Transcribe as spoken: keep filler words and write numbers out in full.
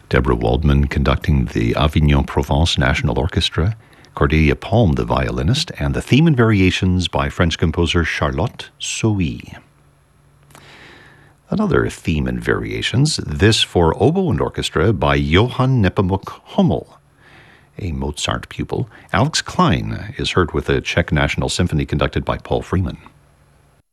Deborah Waldman conducting the Avignon Provence National Orchestra, Cordelia Palm the violinist, and the theme and variations by French composer Charlotte Sohi. Another theme and variations, this for oboe and orchestra by Johann Nepomuk Hummel, a Mozart pupil. Alex Klein is heard with the Czech National Symphony conducted by Paul Freeman.